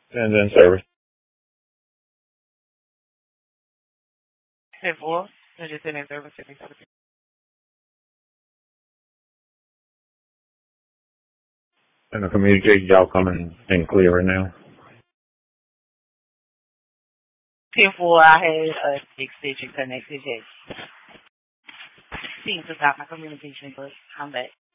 And then service. 10-4. I just send in service. 10-4. And the communication, y'all coming in clear right now? 10-4, I had a extension connected. Yes. Seems to stop my communication, but I'm back.